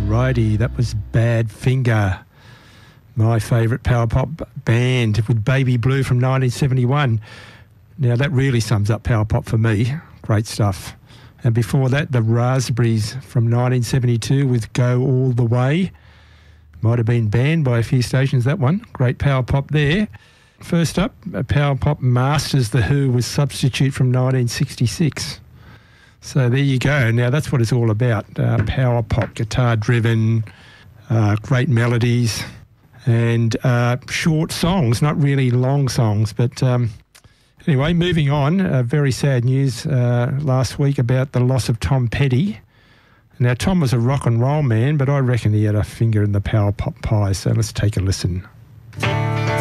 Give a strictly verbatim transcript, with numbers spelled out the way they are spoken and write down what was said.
Alrighty, that was Badfinger, my favourite power pop band with Baby Blue from nineteen seventy-one. Now that really sums up power pop for me. Great stuff. And before that, the Raspberries from nineteen seventy-two with Go All The Way. Might have been banned by a few stations, that one. Great power pop there. First up, Power Pop Masters, The Who, with Substitute from nineteen sixty-six. So there you go. Now that's what it's all about. Uh, power pop, guitar-driven, uh, great melodies, and uh, short songs, not really long songs. But um, anyway, moving on. Uh, very sad news uh, last week about the loss of Tom Petty. Now, Tom was a rock and roll man, but I reckon he had a finger in the power pop pie. So let's take a listen.